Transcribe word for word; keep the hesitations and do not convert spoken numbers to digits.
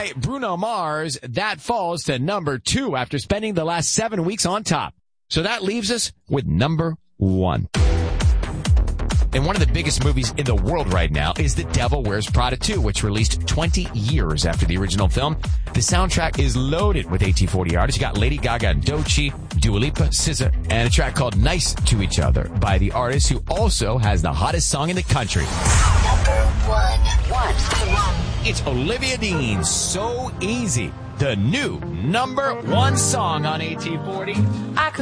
by Bruno Mars. That falls to number two after spending the last seven weeks on top. So that leaves us with number one. And one of the biggest movies in the world right now is The Devil Wears Prada two, which released twenty years after the original film. The soundtrack is loaded with A T forty artists. You got Lady Gaga and Doechii, Dua Lipa, S Z A, and a track called Nice to Each Other by the artist who also has the hottest song in the country. Number one. One. It's Olivia Dean's So Easy, the new number one song on A T forty. I could